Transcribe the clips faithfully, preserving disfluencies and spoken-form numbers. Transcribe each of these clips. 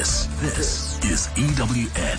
This, this is E W N.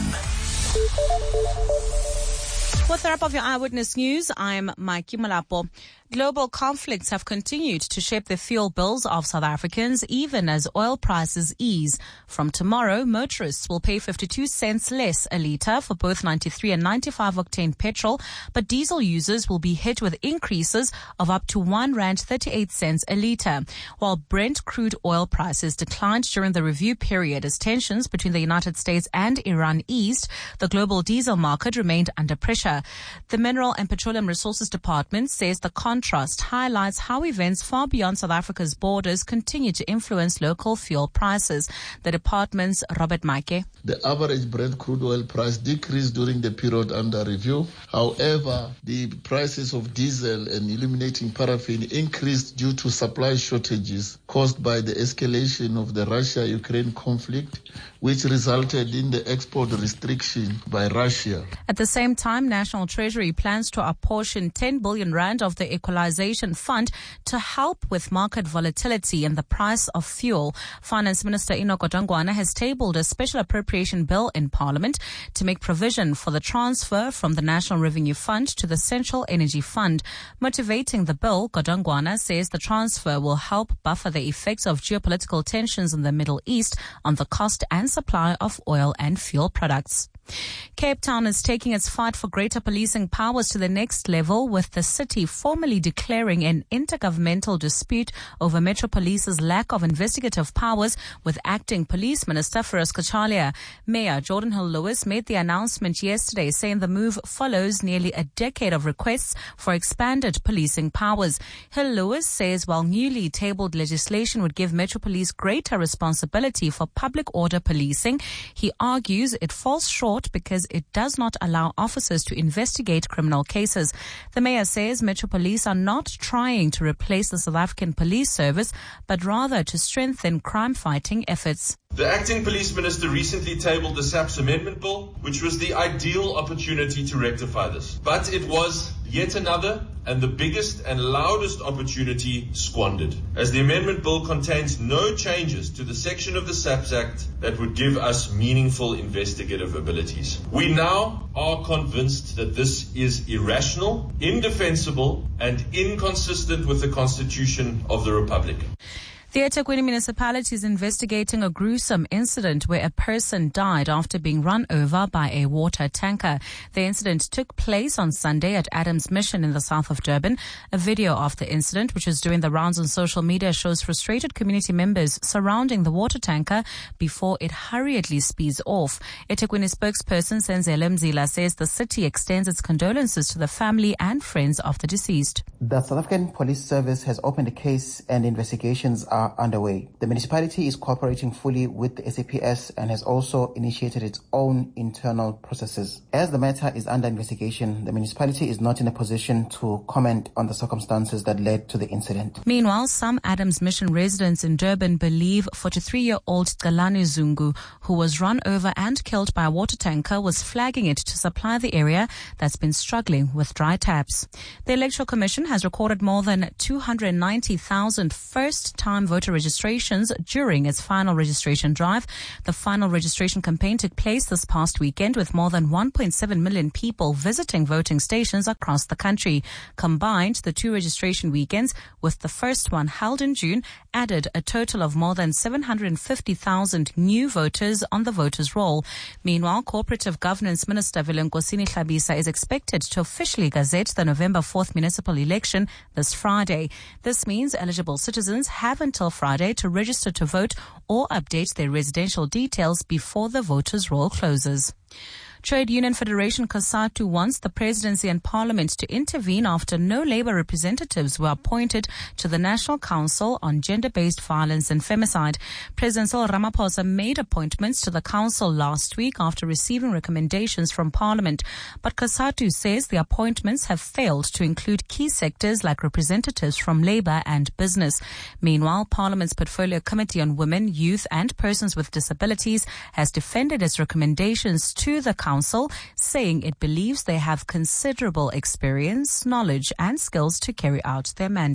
With the wrap of your Eyewitness News, I'm Mikey Malapo. Global conflicts have continued to shape the fuel bills of South Africans, even as oil prices ease. From tomorrow, motorists will pay fifty-two cents less a litre for both ninety-three and ninety-five octane petrol, but diesel users will be hit with increases of up to one rand thirty-eight cents a litre. While Brent crude oil prices declined during the review period as tensions between the United States and Iran eased, the global diesel market remained under pressure. The Mineral and Petroleum Resources Department says the contrast highlights how events far beyond South Africa's borders continue to influence local fuel prices. The department's Robert Maike. The average Brent crude oil price decreased during the period under review. However, the prices of diesel and illuminating paraffin increased due to supply shortages caused by the escalation of the Russia-Ukraine conflict, which resulted in the export restriction by Russia. At the same time, National Treasury plans to apportion ten billion rand of the Equalization Fund to help with market volatility and the price of fuel. Finance Minister Enoch Godongwana has tabled a special appropriation bill in Parliament to make provision for the transfer from the National Revenue Fund to the Central Energy Fund. Motivating the bill, Godongwana says the transfer will help buffer the effects of geopolitical tensions in the Middle East on the cost and supply of oil and fuel products. Cape Town is taking its fight for greater policing powers to the next level, with the city formally declaring an intergovernmental dispute over Metro Police's lack of investigative powers with Acting Police Minister Firoz Kachalia. Mayor Jordan Hill-Lewis made the announcement yesterday, saying the move follows nearly a decade of requests for expanded policing powers. Hill-Lewis says while newly tabled legislation would give Metro Police greater responsibility for public order policing, he argues it falls short because it does not allow officers to investigate criminal cases. The mayor says Metro Police are not trying to replace the South African Police Service, but rather to strengthen crime-fighting efforts. The Acting Police Minister recently tabled the S A P S Amendment Bill, which was the ideal opportunity to rectify this. But it was yet another and the biggest and loudest opportunity squandered, as the Amendment Bill contains no changes to the section of the S A P S Act that would give us meaningful investigative abilities. We now are convinced that this is irrational, indefensible, and inconsistent with the Constitution of the Republic. The eThekwini municipality is investigating a gruesome incident where a person died after being run over by a water tanker. The incident took place on Sunday at Adams Mission in the south of Durban. A video of the incident, which is doing the rounds on social media, shows frustrated community members surrounding the water tanker before it hurriedly speeds off. eThekwini spokesperson Senzele Mzila says the city extends its condolences to the family and friends of the deceased. The South African Police Service has opened a case and investigations are underway. The municipality is cooperating fully with the S A P S and has also initiated its own internal processes. As the matter is under investigation, the municipality is not in a position to comment on the circumstances that led to the incident. Meanwhile, some Adams Mission residents in Durban believe forty-three-year-old Galani Zungu, who was run over and killed by a water tanker, was flagging it to supply the area that's been struggling with dry taps. The Electoral Commission has recorded more than two hundred ninety thousand first-time voter registrations during its final registration drive. The final registration campaign took place this past weekend, with more than one point seven million people visiting voting stations across the country. Combined, the two registration weekends, with the first one held in June, added a total of more than seven hundred fifty thousand new voters on the voters' roll. Meanwhile, Cooperative Governance Minister Vilenkosini Hlabisa is expected to officially gazette the November fourth municipal election this Friday. This means eligible citizens have until Friday to register to vote or update their residential details before the voters' roll closes. Trade Union Federation COSATU wants the presidency and parliament to intervene after no Labour representatives were appointed to the National Council on Gender-Based Violence and Femicide. President Cyril Ramaphosa made appointments to the council last week after receiving recommendations from parliament. But COSATU says the appointments have failed to include key sectors like representatives from Labour and business. Meanwhile, Parliament's Portfolio Committee on Women, Youth and Persons with Disabilities has defended its recommendations to the council, Council, saying it believes they have considerable experience, knowledge and skills to carry out their mandate.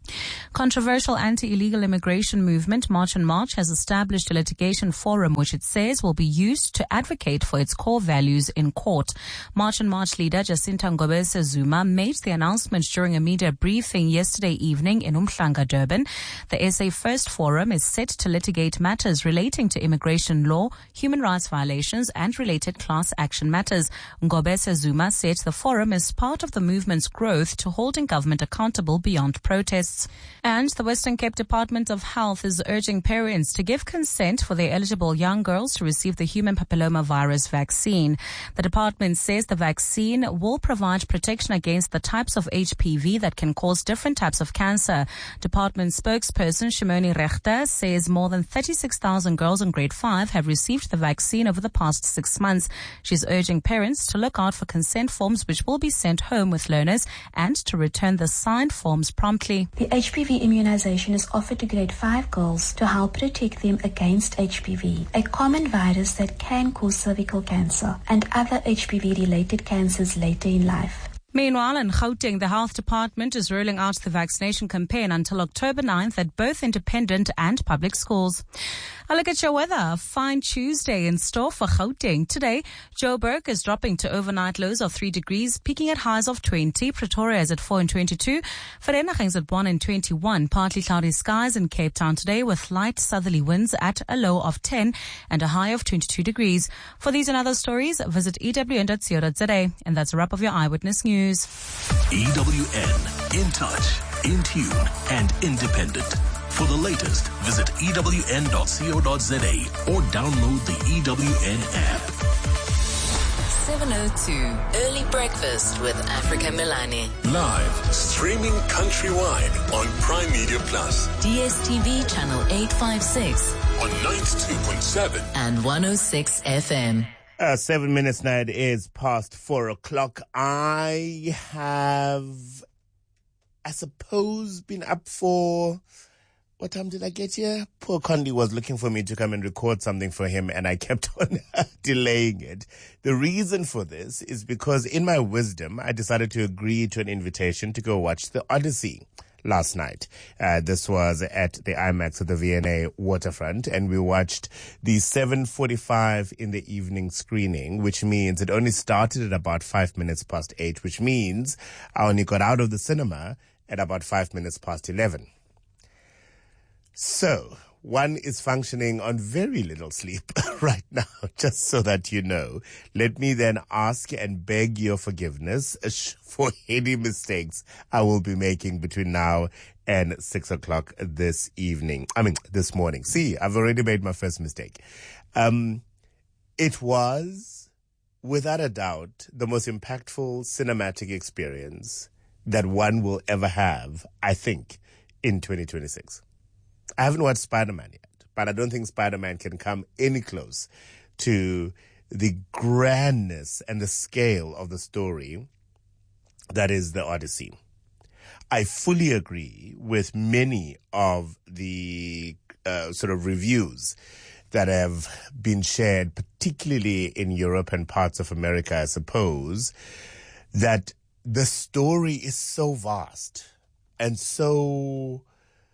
Controversial anti-illegal immigration movement March on March has established a litigation forum which it says will be used to advocate for its core values in court. March on March leader Jacinta Ngobese Zuma made the announcement during a media briefing yesterday evening in Umhlanga, Durban. The S A First Forum is set to litigate matters relating to immigration law, human rights violations and related class action matters. Ngobese Zuma said the forum is part of the movement's growth to holding government accountable beyond protests. And the Western Cape Department of Health is urging parents to give consent for their eligible young girls to receive the human papillomavirus vaccine. The department says the vaccine will provide protection against the types of H P V that can cause different types of cancer. Department spokesperson Shimoni Rechter says more than thirty-six thousand girls in grade five have received the vaccine over the past six months. She's urging parents to look out for consent forms which will be sent home with learners and to return the signed forms promptly. The H P V immunization is offered to grade five girls to help protect them against H P V, a common virus that can cause cervical cancer and other H P V-related cancers later in life. Meanwhile, in Gauteng, the health department is rolling out the vaccination campaign until October ninth at both independent and public schools. A look at your weather. A fine Tuesday in store for Gauteng. Today, Joburg is dropping to overnight lows of three degrees, peaking at highs of twenty. Pretoria is at four and twenty-two. Vereeniging is at one and twenty-one. Partly cloudy skies in Cape Town today with light southerly winds at a low of ten and a high of twenty-two degrees. For these and other stories, visit E W N dot co dot za. And that's a wrap of your Eyewitness News. E W N, in touch, in tune, and independent. For the latest, visit E W N dot co dot za or download the E W N app. seven oh two, Early Breakfast with Africa Milani. Live, streaming countrywide on Prime Media Plus. D S T V channel eight fifty-six. On ninety-two point seven. And one oh six F M. Uh, seven minutes now, it is past four o'clock. I have, I suppose, been up for, what time did I get here? Poor Condi was looking for me to come and record something for him, and I kept on delaying it. The reason for this is because in my wisdom, I decided to agree to an invitation to go watch The Odyssey last night. Uh, this was at the IMAX at the V N A Waterfront, and we watched the seven forty-five in the evening screening, which means it only started at about five minutes past eight, which means I only got out of the cinema at about five minutes past eleven. So, one is functioning on very little sleep right now, just so that you know. Let me then ask and beg your forgiveness for any mistakes I will be making between now and six o'clock this evening. I mean, this morning. See, I've already made my first mistake. Um, it was, without a doubt, the most impactful cinematic experience that one will ever have, I think, in twenty twenty-six. I haven't watched Spider-Man yet, but I don't think Spider-Man can come any close to the grandness and the scale of the story that is The Odyssey. I fully agree with many of the uh, sort of reviews that have been shared, particularly in Europe and parts of America, I suppose, that the story is so vast and so...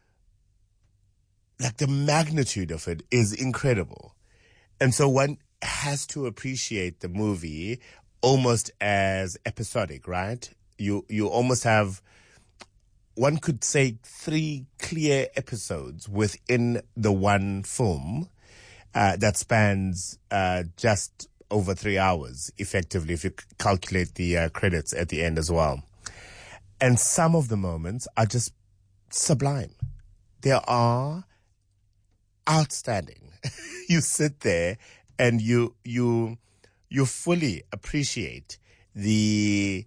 like the magnitude of it is incredible. And so one has to appreciate the movie almost as episodic, right? You, you almost have, one could say, three clear episodes within the one film, uh, that spans, uh, just over three hours, effectively, if you calculate the uh, credits at the end as well. And some of the moments are just sublime. There are outstanding. You sit there and you you you fully appreciate the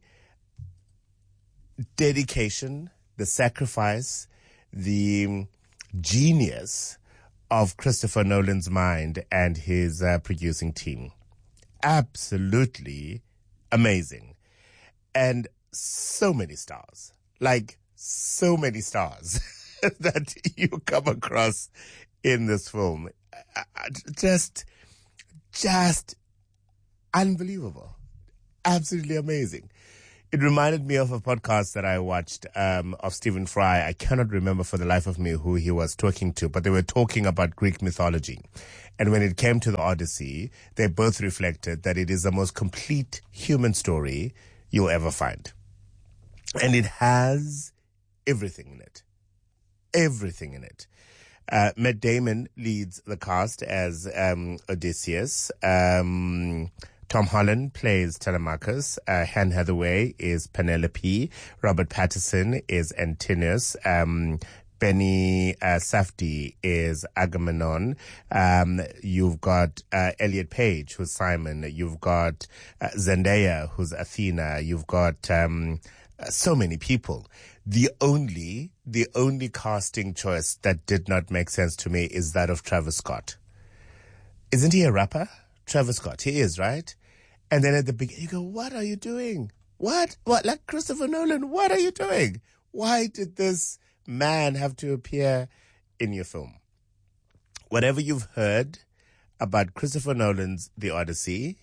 dedication, the sacrifice, the genius of Christopher Nolan's mind and his uh, producing team. Absolutely amazing. And so many stars, like so many stars that you come across in this film. Just, just unbelievable. Absolutely amazing. It reminded me of a podcast that I watched um, of Stephen Fry. I cannot remember for the life of me who he was talking to, but they were talking about Greek mythology. And when it came to the Odyssey, they both reflected that it is the most complete human story you'll ever find. And it has everything in it. Everything in it. Uh, Matt Damon leads the cast as um, Odysseus. Um, Tom Holland plays Telemachus. Uh, Anne Hathaway is Penelope. Robert Pattinson is Antinous. Um, Benny uh, Safdie is Agamemnon. Um, you've got uh, Elliot Page, who's Simon. You've got uh, Zendaya, who's Athena. You've got um, so many people. The only, the only casting choice that did not make sense to me is that of Travis Scott. Isn't he a rapper? Travis Scott. He is, right? And then at the beginning, you go, what are you doing? What? What? Like Christopher Nolan, what are you doing? Why did this man have to appear in your film? Whatever you've heard about Christopher Nolan's The Odyssey,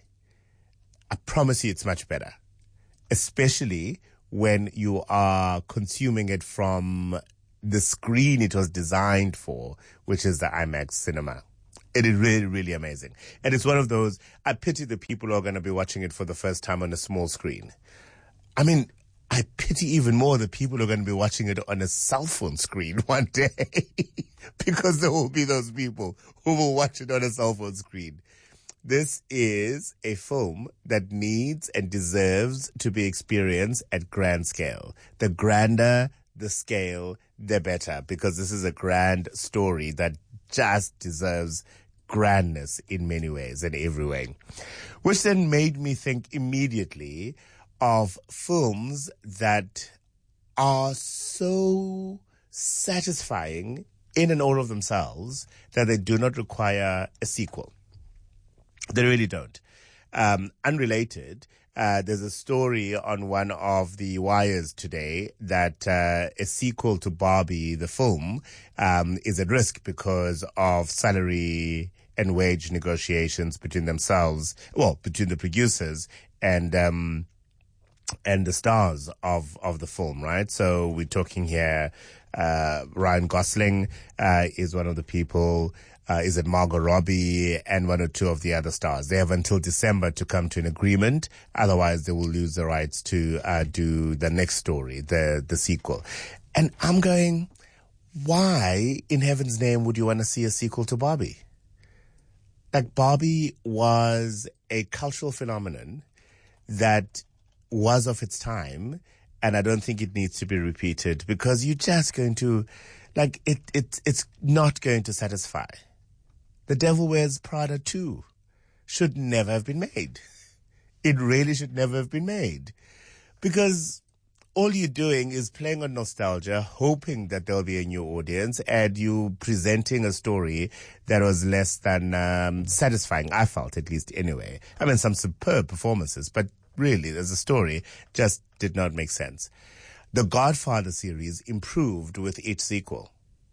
I promise you it's much better. Especially when you are consuming it from the screen it was designed for, which is the IMAX cinema. It is really, really amazing. And it's one of those, I pity the people who are going to be watching it for the first time on a small screen. I mean, I pity even more the people who are going to be watching it on a cell phone screen one day. Because there will be those people who will watch it on a cell phone screen. This is a film that needs and deserves to be experienced at grand scale. The grander the scale, the better, because this is a grand story that just deserves grandness in many ways and every way. Which then made me think immediately of films that are so satisfying in and all of themselves that they do not require a sequel. They really don't. Um, unrelated, uh, there's a story on one of the wires today that uh, a sequel to Barbie, the film, um, is at risk because of salary and wage negotiations between themselves, well, between the producers and um, and the stars of, of the film, right? So we're talking here, uh, Ryan Gosling uh, is one of the people. Uh, is it Margot Robbie and one or two of the other stars? They have until December to come to an agreement. Otherwise, they will lose the rights to uh, do the next story, the the sequel. And I'm going, why in heaven's name would you want to see a sequel to Barbie? Like, Barbie was a cultural phenomenon that was of its time, and I don't think it needs to be repeated because you're just going to, like, it, it it's not going to satisfy. The Devil Wears Prada two should never have been made. It really should never have been made. Because all you're doing is playing on nostalgia, hoping that there'll be a new audience, and you presenting a story that was less than um, satisfying, I felt, at least anyway. I mean, some superb performances, but really, as a story, just did not make sense. The Godfather series improved with each sequel.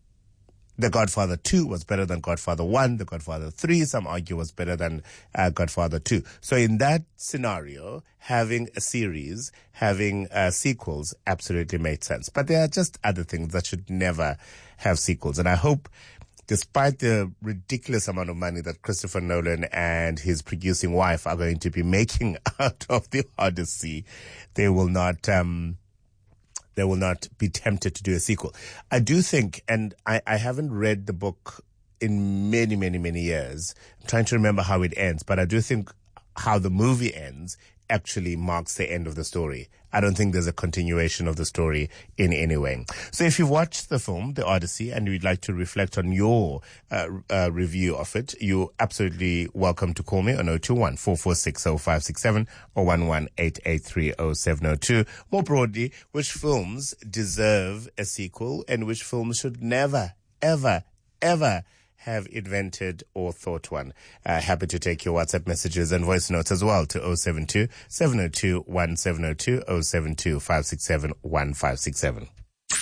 The Godfather two was better than Godfather one. The Godfather three, some argue, was better than uh, Godfather two. So in that scenario, having a series, having uh, sequels absolutely made sense. But there are just other things that should never have sequels. And I hope, despite the ridiculous amount of money that Christopher Nolan and his producing wife are going to be making out of the Odyssey, they will not... Um, They will not be tempted to do a sequel. I do think, and I, I haven't read the book in many, many, many years. I'm trying to remember how it ends, but I do think how the movie ends actually marks the end of the story. I don't think there's a continuation of the story in any way. So if you've watched the film, The Odyssey, and you'd like to reflect on your uh, uh, review of it, you're absolutely welcome to call me on zero two one, four four six, zero five six seven or one one eight eight three, zero seven zero two. More broadly, which films deserve a sequel and which films should never, ever, ever have invented or thought one. Uh, happy to take your WhatsApp messages and voice notes as well to zero seven two, seven zero two, one seven zero two, zero seven two, five six seven, one five six seven.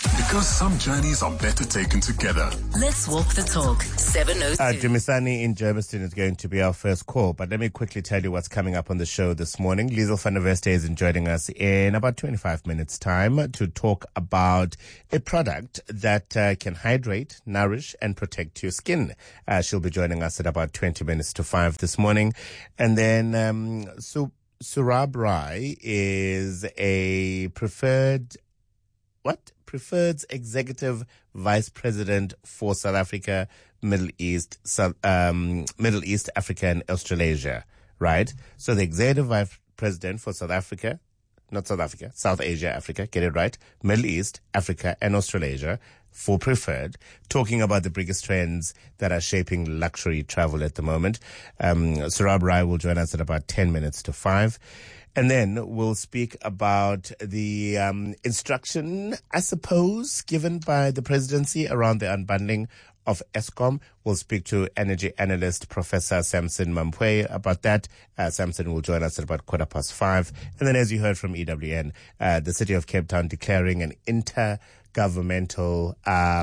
Because some journeys are better taken together. Let's walk the talk. seven oh two. Uh, Dumisani in Germiston is going to be our first call, but let me quickly tell you what's coming up on the show this morning. Liesl van der Veste is joining us in about twenty-five minutes time to talk about a product that uh, can hydrate, nourish and protect your skin. Uh, she'll be joining us at about twenty minutes to five this morning. And then um, Su- Surab Rai is a preferred, what? Preferred Executive Vice President for South Africa, Middle East, South, um, Middle East, Africa, and Australasia, right? So the Executive Vice President for South Africa, not South Africa, South Asia, Africa, get it right, Middle East, Africa, and Australasia for Preferred, talking about the biggest trends that are shaping luxury travel at the moment. Um, Surab Rai will join us at about ten minutes to five. And then we'll speak about the um, instruction, I suppose, given by the presidency around the unbundling of Eskom. We'll speak to energy analyst Professor Samson Mampwe about that. Uh, Samson will join us at about quarter past five. And then, as you heard from E W N, uh, the city of Cape Town declaring an inter governmental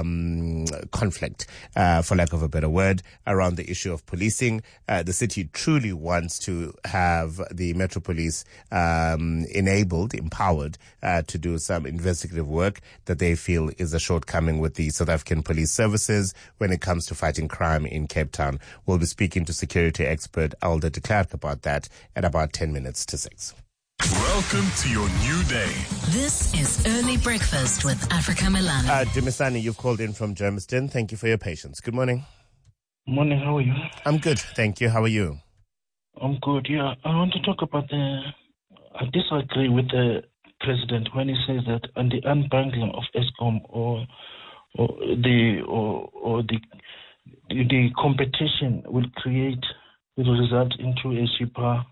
um, conflict, uh, for lack of a better word, around the issue of policing. Uh, the city truly wants to have the Metro Police um, enabled, empowered uh, to do some investigative work that they feel is a shortcoming with the South African Police Services when it comes to fighting crime in Cape Town. We'll be speaking to security expert Alda de Klerk about that at about ten minutes to six. Welcome to your new day. This is Early Breakfast with Africa Milani. Uh, Dumisani, you've called in from Germiston. Thank you for your patience. Good morning. Morning, how are you? I'm good, thank you. How are you? I'm good, yeah. I want to talk about the... I disagree with the president when he says that on the unbundling of Eskom or or the or, or the, the the competition will create, will result into a cheaper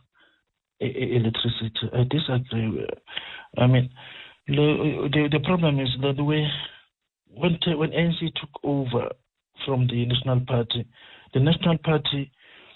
electricity. I disagree. I mean, the the, the problem is that the way when when A N C took over from the National Party, the National Party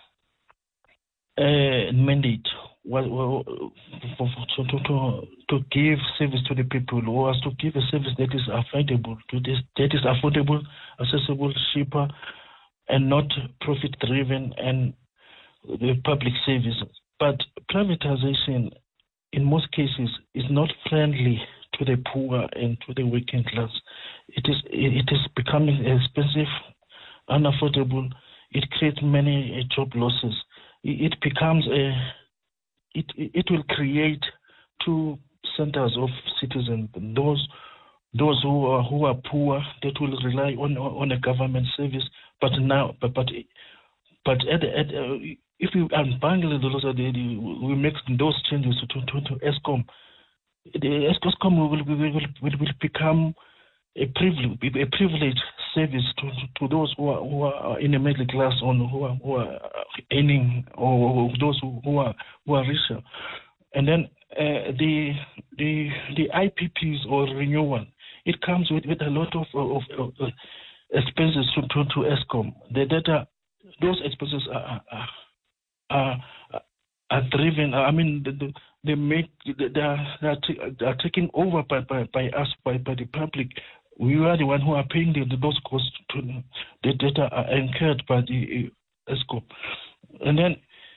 uh, mandate was, was for, for, to, to to give service to the people, was to give a service that is affordable, to this that is affordable, accessible, cheaper, and not profit driven and the public services. But privatization, in most cases, is not friendly to the poor and to the working class. It is it is becoming expensive, unaffordable. It creates many job losses. It becomes a it it will create two centers of citizens. Those those who are who are poor that will rely on on a government service. But now, but but but at, at uh, if we unbundle those, we make those changes to, to, to Eskom, the Eskom will, will, will, will, will become a privilege, a privileged service to, to those who are, who are in the middle class or who are, who are earning, or those who, who are who are richer. And then uh, the the the I P Ps or renewal, it comes with, with a lot of, of, of expenses to, to, to Eskom. The data, those expenses are. are Are, are driven. I mean, they, they make they are, they are, t- they are taken over by, by, by us, by, by the public. We are the one who are paying the, those costs. To the data are incurred by the uh, Eskom, and then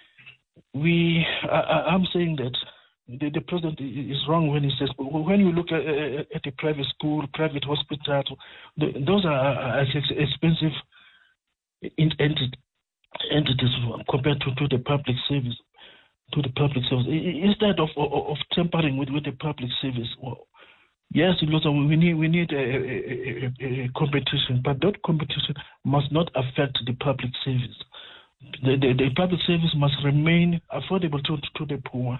we. I, I'm saying that the, the president is wrong when he says when you look at, at the private school, private hospital, the, those are, are expensive entities. entities compared to, to the public service, to the public service. Instead of of, of tampering with, with the public service, well, yes, we need we need a, a, a, a competition, but that competition must not affect the public service. The, the, the public service must remain affordable to to the poor.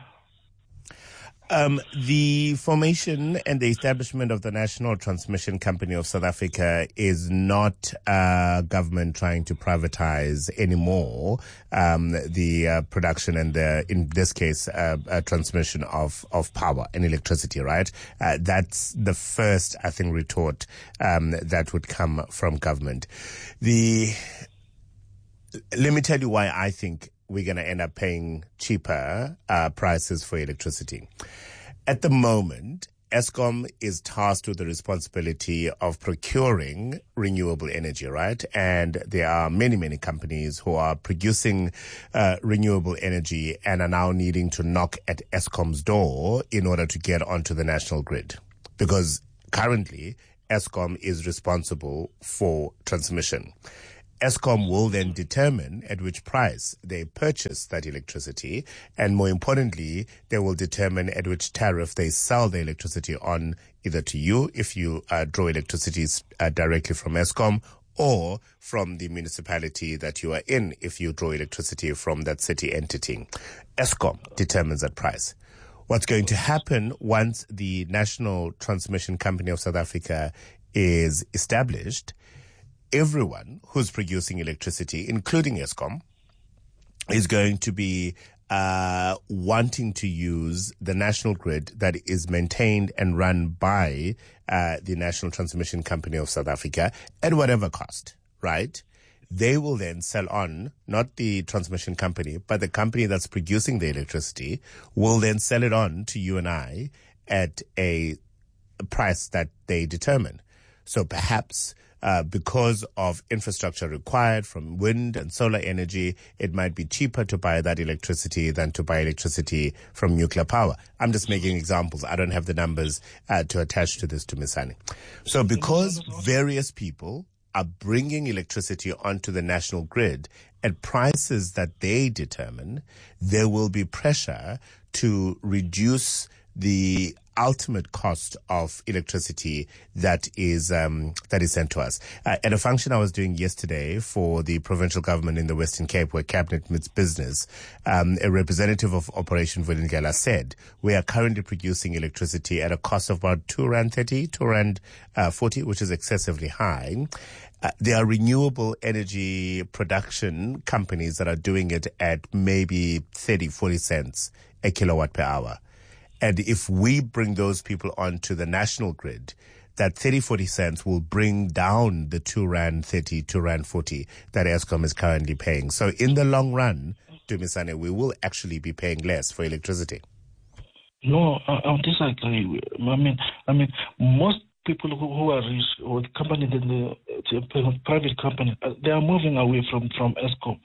Um, the formation and the establishment of the National Transmission Company of South Africa is not uh, government trying to privatize anymore um, the uh, production and the, in this case, uh, uh, transmission of, of power and electricity, right? Uh, that's the first, I think, retort um, that would come from government. The let me tell you why I think we're going to end up paying cheaper uh, prices for electricity. At the moment, Eskom is tasked with the responsibility of procuring renewable energy, right? And there are many, many companies who are producing uh, renewable energy and are now needing to knock at Eskom's door in order to get onto the national grid. Because currently, Eskom is responsible for transmission. Eskom will then determine at which price they purchase that electricity, and more importantly, they will determine at which tariff they sell the electricity on, either to you if you uh, draw electricity uh, directly from Eskom, or from the municipality that you are in if you draw electricity from that city entity. Eskom determines that price. What's going to happen once the National Transmission Company of South Africa is established, everyone who's producing electricity, including Eskom, is going to be uh, wanting to use the national grid that is maintained and run by uh, the National Transmission Company of South Africa at whatever cost, right? They will then sell on, not the transmission company, but the company that's producing the electricity will then sell it on to you and I at a price that they determine. So perhaps Uh, because of infrastructure required from wind and solar energy, it might be cheaper to buy that electricity than to buy electricity from nuclear power. I'm just making examples. I don't have the numbers uh, to attach to this, Dumisani. So because various people are bringing electricity onto the national grid at prices that they determine, there will be pressure to reduce the ultimate cost of electricity that is um, that is sent to us. Uh, at a function I was doing yesterday for the provincial government in the Western Cape, where cabinet meets business, um, a representative of Operation Vulindlela said we are currently producing electricity at a cost of about two rand thirty, two rand uh, forty, which is excessively high. Uh, there are renewable energy production companies that are doing it at maybe thirty, forty cents a kilowatt per hour. And if we bring those people onto the national grid, that thirty, forty cents will bring down the two rand thirty, two rand forty that Eskom is currently paying. So in the long run, Dumisani, we will actually be paying less for electricity. No, I, I disagree. I mean, I mean, most people who, who are rich, or the company, the, the private company, they are moving away from, from Eskom.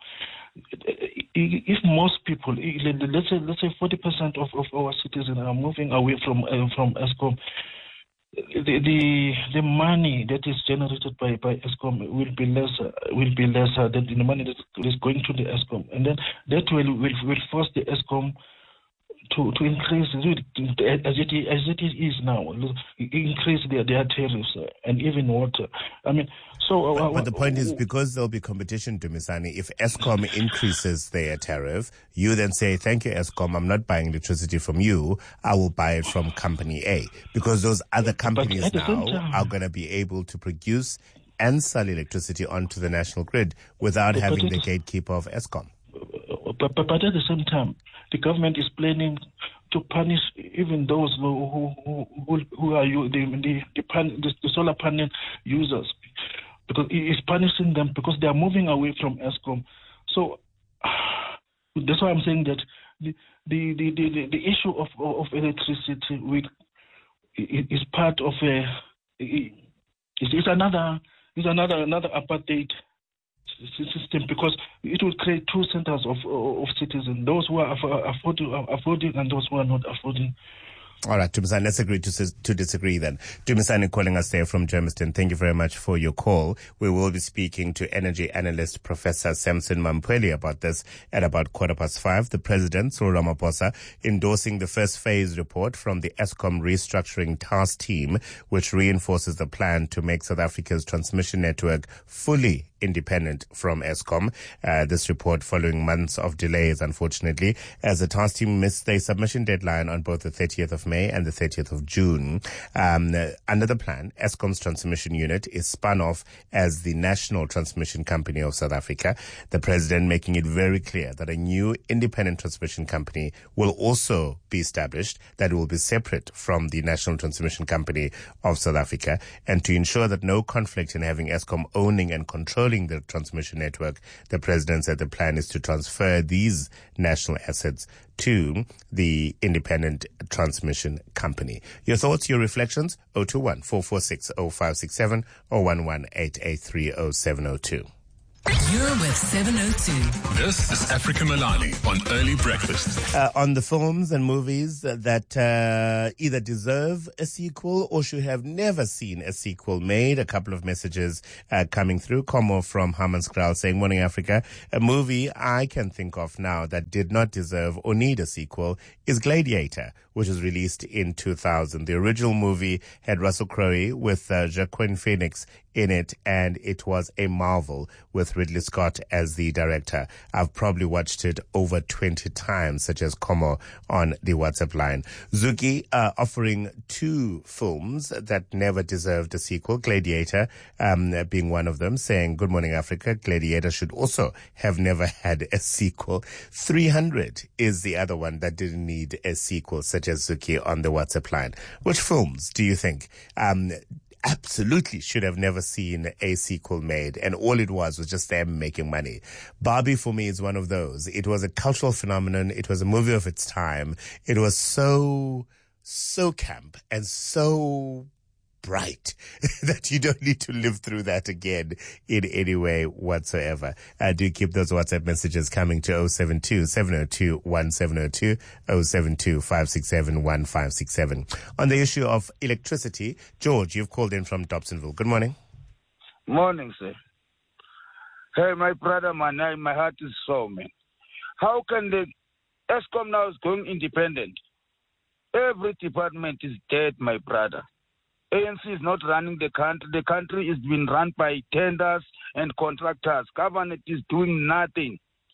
If most people, let's say, let's say forty percent of, of our citizens are moving away from uh, from Eskom, the, the the money that is generated by, by Eskom will be less will be lesser than the money that is going to the Eskom, and then that will will, will force the Eskom to to increase as it as it is now, increase their their tariffs and even water. I mean. So, but, but the point is, because there'll be competition, Dumisani, if Eskom increases their tariff, you then say, thank you, Eskom, I'm not buying electricity from you, I will buy it from company A. Because those other companies now are going to be able to produce and sell electricity onto the national grid without but, having but the gatekeeper of Eskom. But, but, but at the same time, the government is planning to punish even those who who who, who are the the, the, pan, the the solar panel users. Because it is punishing them because they are moving away from Eskom. So that's why I'm saying that the the the, the, the issue of of electricity with is part of a it's another it's another another apartheid system, because it will create two centers of of citizens: those who are affording affording and those who are not affording. All right, Dumisani, let's agree to to disagree then. Dumisani calling us there from Germiston. Thank you very much for your call. We will be speaking to energy analyst Professor Samson Mampweli about this at about quarter past five. The President, Cyril Ramaphosa, endorsing the first phase report from the Eskom restructuring task team, which reinforces the plan to make South Africa's transmission network fully independent from Eskom. Uh, this report following months of delays, unfortunately, as the task team missed their submission deadline on both the thirtieth of May and the thirtieth of June. Um, under the plan, Eskom's transmission unit is spun off as the National Transmission Company of South Africa. The President making it very clear that a new independent transmission company will also be established that will be separate from the National Transmission Company of South Africa, and to ensure that no conflict in having Eskom owning and controlling controlling the transmission network. The president said the plan is to transfer these national assets to the independent transmission company. Your thoughts, your reflections? zero two one, four four six, zero five six seven or one one eight eight three zero seven zero two. You're with seven oh two. This is Africa Milani on Early Breakfast. Uh, on the films and movies that uh, either deserve a sequel or should have never seen a sequel made. A couple of messages uh, coming through. Como from Hammanskraal saying, Morning Africa. A movie I can think of now that did not deserve or need a sequel is Gladiator, which was released in two thousand. The original movie had Russell Crowe with uh, Joaquin Phoenix in it, and it was a marvel with Ridley Scott as the director. I've probably watched it over twenty times, such as Como on the WhatsApp line. Zuki uh, offering two films that never deserved a sequel, Gladiator um, being one of them, saying, Good Morning Africa, Gladiator should also have never had a sequel. three hundred is the other one that didn't need a sequel, such as Zuki on the WhatsApp line. Which films do you think um absolutely should have never seen a sequel made, and all it was was just them making money? Barbie for me is one of those. It was a cultural phenomenon. It was a movie of its time. It was so, so camp and so bright that you don't need to live through that again in any way whatsoever. Uh, do keep those WhatsApp messages coming to zero seven two, seven zero two, one seven zero two, zero seven two, five six seven, one five six seven. On the issue of electricity, George, you've called in from Dobsonville. Good morning. Morning, sir. Hey, my brother, my, my heart is sore, man. How can the ESCOM now is going independent? Every department is dead, my brother. A N C is not running the country. The country is being run by tenders and contractors. Government is doing nothing.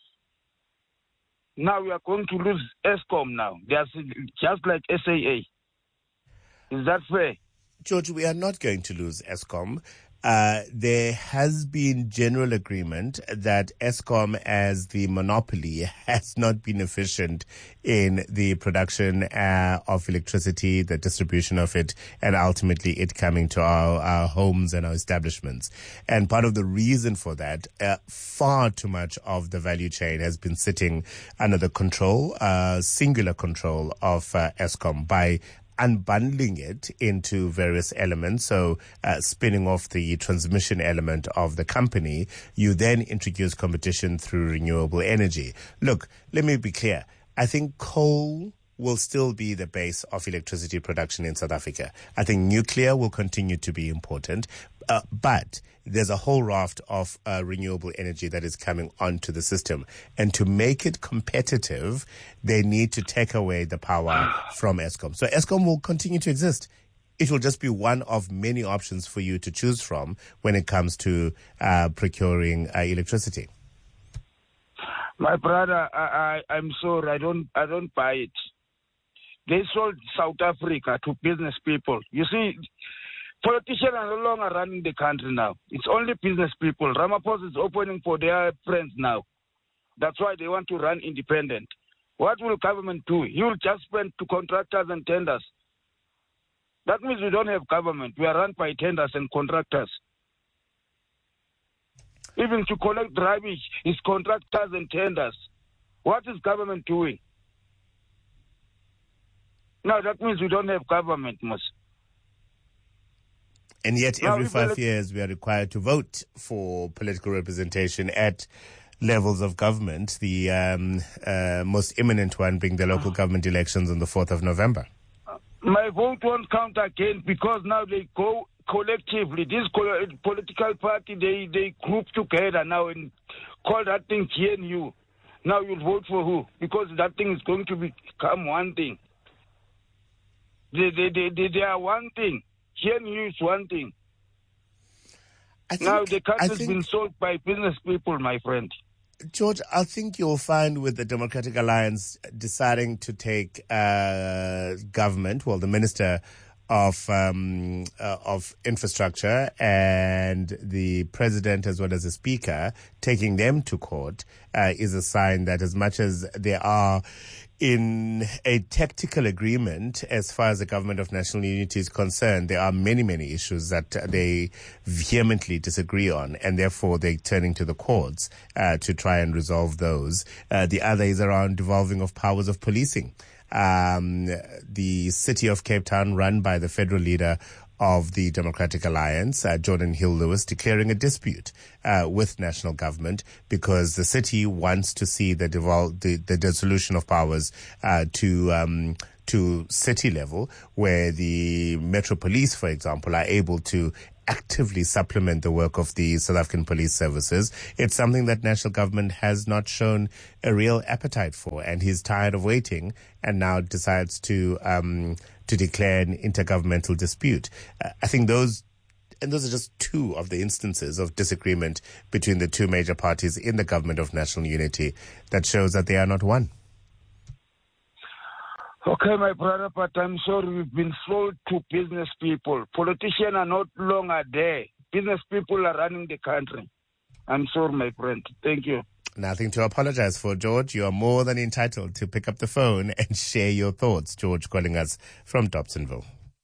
Now we are going to lose ESCOM now. Just, just like S A A. Is that fair? George, we are not going to lose ESCOM. Uh, there has been general agreement that ESCOM as the monopoly has not been efficient in the production uh, of electricity, the distribution of it, and ultimately it coming to our, our homes and our establishments. And part of the reason for that, uh, far too much of the value chain has been sitting under the control, uh, singular control of uh, ESCOM by unbundling it into various elements. So uh, spinning off the transmission element of the company, you then introduce competition through renewable energy. Look, let me be clear. I think coal will still be the base of electricity production in South Africa. I think nuclear will continue to be important, uh, but there's a whole raft of uh, renewable energy that is coming onto the system. And to make it competitive, they need to take away the power from ESCOM. So ESCOM will continue to exist. It will just be one of many options for you to choose from when it comes to uh, procuring uh, electricity. My brother, I, I, I'm sorry, I don't, I don't buy it. They sold South Africa to business people. You see, politicians are no longer running the country now. It's only business people. Ramaphosa is opening for their friends now. That's why they want to run independent. What will government do? He will just spend to contractors and tenders. That means we don't have government. We are run by tenders and contractors. Even to collect rubbish is contractors and tenders. What is government doing? No, that means we don't have government, Mos. And yet every five years we are required to vote for political representation at levels of government, the um, uh, most imminent one being the local government elections on the fourth of November. My vote won't count again because now they go collectively. This political party, they, they group together now and call that thing G N U. Now you'll vote for who? Because that thing is going to become one thing. They, they, they, they, they are one thing. G N U is one thing. I think, now the country has think, been sold by business people, my friend. George, I think you'll find with the Democratic Alliance deciding to take uh, government, well, the Minister of um, uh, of infrastructure and the president as well as the speaker taking them to court uh, is a sign that as much as there are in a tactical agreement, as far as the government of national unity is concerned, there are many, many issues that they vehemently disagree on, and therefore they're turning to the courts uh, to try and resolve those. Uh, the other is around devolving of powers of policing. Um, the city of Cape Town, run by the federal leader of the Democratic Alliance, uh, Jordan Hill-Lewis, declaring a dispute uh, with national government because the city wants to see the, devol- the, the dissolution of powers uh, to um, to city level, where the Metro Police, for example, are able to actively supplement the work of the South African police services. It's something that national government has not shown a real appetite for, and he's tired of waiting and now decides to um, to declare an intergovernmental dispute. Uh, I think those and those are just two of the instances of disagreement between the two major parties in the government of national unity that shows that they are not one. Okay, my brother, but I'm sorry, we've been sold to business people. Politicians are not longer there. Business people are running the country. I'm sorry, my friend. Thank you. Nothing to apologize for, George. You are more than entitled to pick up the phone and share your thoughts. George calling us from Dobsonville.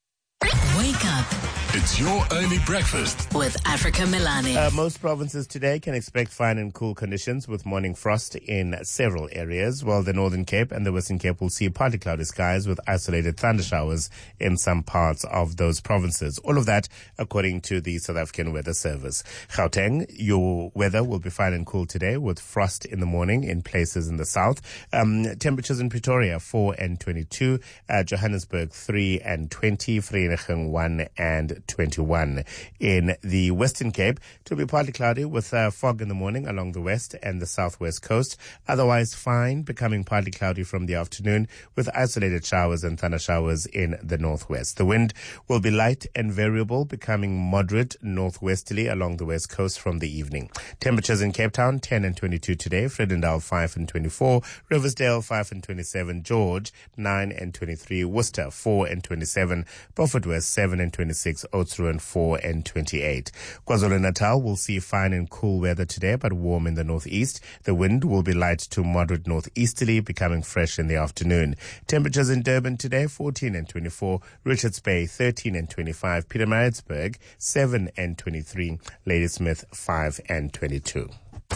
Wake up. It's your early breakfast with Africa Milani. Uh, most provinces today can expect fine and cool conditions with morning frost in several areas, while the Northern Cape and the Western Cape will see partly cloudy skies with isolated thunder showers in some parts of those provinces. All of that according to the South African Weather Service. Gauteng, your weather will be fine and cool today with frost in the morning in places in the south. Um, temperatures in Pretoria, four and twenty-two. Uh, Johannesburg, three and twenty. Vereeniging, one and twenty-one. In the Western Cape, it will be partly cloudy with uh, fog in the morning along the west and the southwest coast. Otherwise fine, becoming partly cloudy from the afternoon with isolated showers and thunder showers in the northwest. The wind will be light and variable, becoming moderate northwesterly along the west coast from the evening. Temperatures in Cape Town, ten and twenty-two today. Fredendal, five and twenty-four. Riversdale, five and twenty-seven. George, nine and twenty-three. Worcester, four and twenty-seven. Beaufort West, seven and twenty-six. Oudtshoorn, four and twenty-eight. KwaZulu-Natal will see fine and cool weather today, but warm in the northeast. The wind will be light to moderate northeasterly, becoming fresh in the afternoon. Temperatures in Durban today, fourteen and twenty-four. Richards Bay, thirteen and twenty-five. Pietermaritzburg, seven and twenty-three. Ladysmith, five and twenty-two.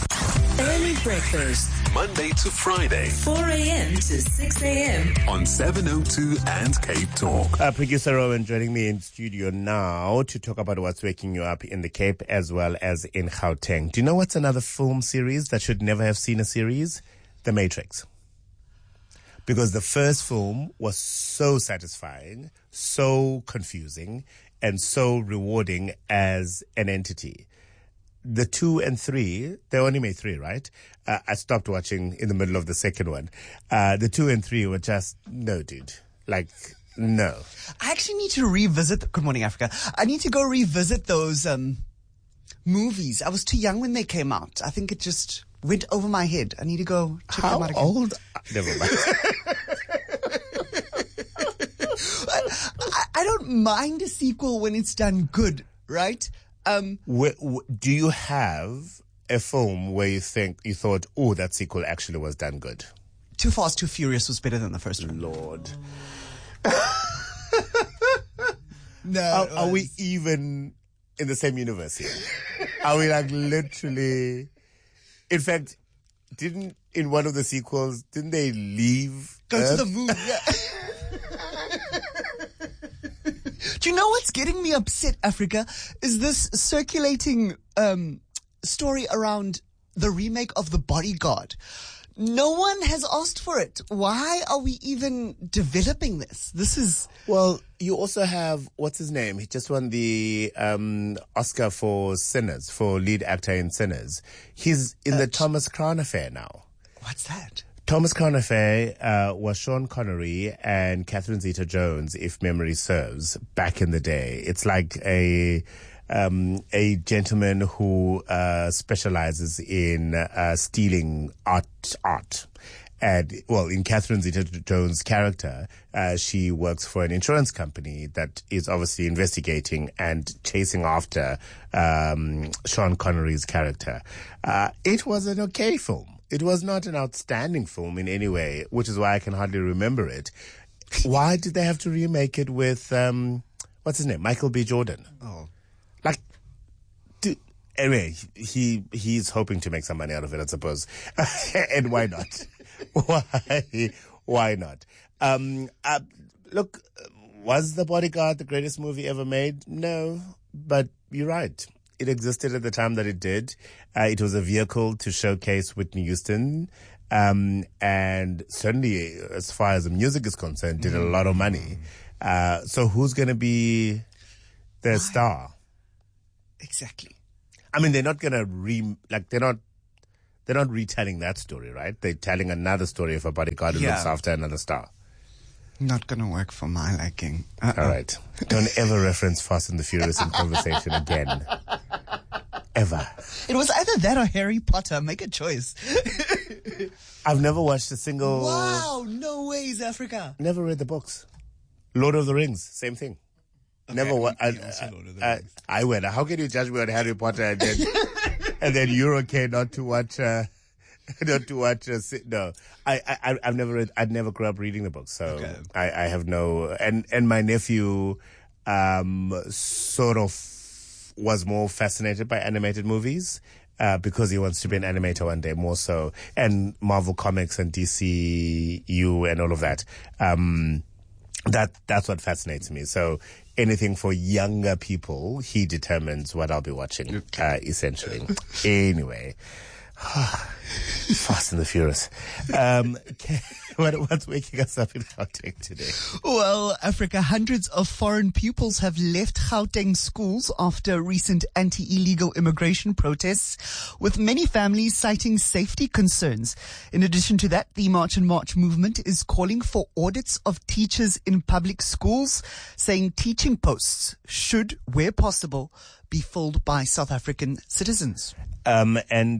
Early breakfast, Monday to Friday, four a.m. to six a.m. on seven oh two and Cape Talk. Uh, producer Owen joining me in studio now to talk about what's waking you up in the Cape as well as in Gauteng. Do you know what's another film series that should never have seen a series? The Matrix. Because the first film was so satisfying, so confusing, and so rewarding as an entity. The two and three, they only made three, right? Uh, I stopped watching in the middle of the second one. Uh, the two and three were just, no, dude. Like, no. I actually need to revisit, Good Morning Africa. I need to go revisit those um, movies. I was too young when they came out. I think it just went over my head. I need to go check How them out again. old? Never mind. I, I don't mind a sequel when it's done good, right? Um, where, where, do you have a film where you think you thought, oh, that sequel actually was done good? Too Fast, Too Furious was better than the first one. Lord. No. Are, are we even in the same universe here? Are we like literally? In fact, didn't in one of the sequels didn't they leave? Go Earth? to the moon. Yeah. Do you know what's getting me upset, Africa? Is this circulating um, story around the remake of The Bodyguard. No one has asked for it. Why are we even developing this? This is... Well, you also have, what's his name? He just won the um, Oscar for Sinners, for lead actor in Sinners. He's in uh, the Thomas Crown Affair now. What's that? Thomas Crown Affair uh, was Sean Connery and Catherine Zeta-Jones, if memory serves, back in the day. It's like a... Um, a gentleman who uh, specializes in uh, stealing art, art, And, well, in Catherine Zeta-Jones' character, uh, she works for an insurance company that is obviously investigating and chasing after um, Sean Connery's character. Uh, it was an okay film. It was not an outstanding film in any way, which is why I can hardly remember it. Why did they have to remake it with, um, what's his name, Michael B. Jordan? Oh. Like, dude, anyway, he he's hoping to make some money out of it, I suppose. And why not? Why? Why not? Um, uh, look, was The Bodyguard the greatest movie ever made? No, but you're right. It existed at the time that it did. Uh, it was a vehicle to showcase Whitney Houston. Um, and certainly, as far as the music is concerned, did a lot of money. Uh, so who's going to be the Why? star? Exactly. I mean, they're not going to re, like, they're not, they're not retelling that story, right? They're telling another story of a bodyguard who Yeah. looks after another star. Not gonna work for my liking. Uh-uh. All right. Don't ever reference Fast and the Furious in conversation again. Ever. It was either that or Harry Potter. Make a choice. I've never watched a single... Wow, no ways, Africa. Never read the books. Lord of the Rings, same thing. Okay, Never wa- I, also Lord of the I, Rings. I went, how can you judge me on Harry Potter and then, and then you're okay not to watch, uh, not to watch, uh, si- no. I, I, I've never read, I'd never grew up reading the books, so Okay. I, I have no, and, and my nephew, um, sort of was more fascinated by animated movies. Uh, because he wants to be an animator one day more so, and Marvel Comics and D C U and all of that. Um, that, that's what fascinates me. So anything for younger people, he determines what I'll be watching, uh, essentially. Anyway. Fast and the Furious. Um, what, what's waking us up in Gauteng today? Well, Africa, hundreds of foreign pupils have left Gauteng schools after recent anti-illegal immigration protests, with many families citing safety concerns. In addition to that, the March and March movement is calling for audits of teachers in public schools, saying teaching posts should, where possible, be filled by South African citizens. Um, and,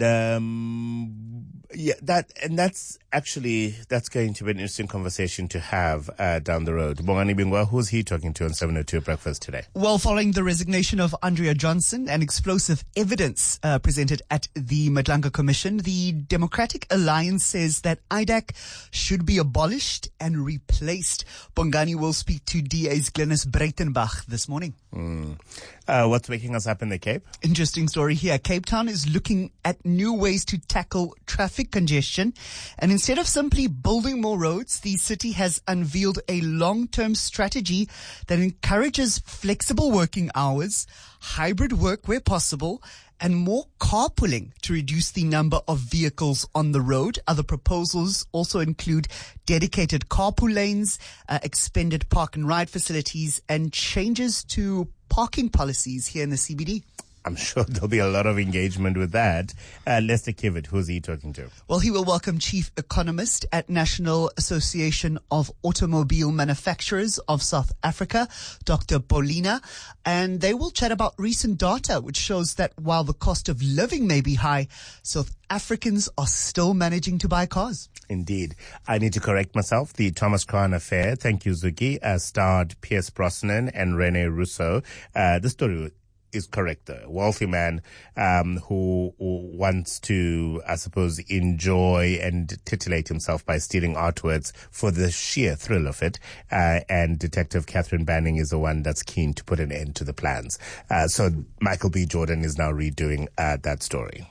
um, yeah, that, and that's actually, that's going to be an interesting conversation to have, uh, down the road. Bongani Bingwa, who's he talking to on seven oh two Breakfast today? Well, following the resignation of Andrea Johnson and explosive evidence, uh, presented at the Madlanga Commission, the Democratic Alliance says that I D A C should be abolished and replaced. Bongani will speak to D A's Glenys Breitenbach this morning. Mm. Uh, what's waking us up in the Cape? Interesting story here. Cape Town is looking at new ways to tackle traffic congestion. And instead of simply building more roads, the city has unveiled a long-term strategy that encourages flexible working hours, hybrid work where possible, and more carpooling to reduce the number of vehicles on the road. Other proposals also include dedicated carpool lanes, uh, expanded park and ride facilities, and changes to parking policies here in the C B D. I'm sure there'll be a lot of engagement with that. Uh, Lester Kivitt, who's he talking to? Well, he will welcome Chief Economist at National Association of Automobile Manufacturers of South Africa, Doctor Paulina, and they will chat about recent data which shows that while the cost of living may be high, South Africans are still managing to buy cars. Indeed. I need to correct myself. The Thomas Crown affair, thank you, Zuki, uh, starred Pierce Brosnan and Rene Russo. Uh, the story is correct, though. A wealthy man um, who, who wants to, I suppose, enjoy and titillate himself by stealing artworks for the sheer thrill of it. Uh, and Detective Catherine Banning is the one that's keen to put an end to the plans. Uh, so Michael B. Jordan is now redoing uh, that story.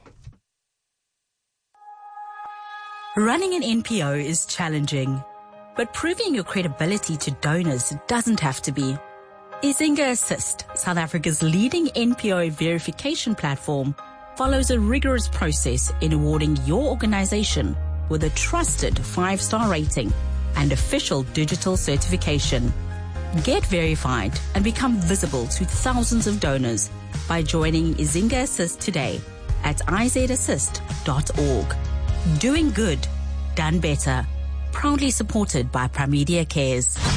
Running an N P O is challenging, but proving your credibility to donors doesn't have to be. Izinga Assist, South Africa's leading N P O verification platform, follows a rigorous process in awarding your organization with a trusted five-star rating and official digital certification. Get verified and become visible to thousands of donors by joining Izinga Assist today at i z assist dot org. Doing good, done better. Proudly supported by Primedia Cares.